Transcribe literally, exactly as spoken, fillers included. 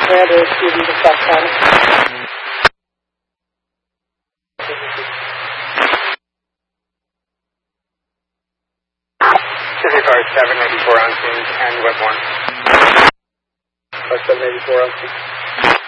Miranda receiving the stop sign. Car seven eighty-four on scene and web one. Car seven eighty-four on scene.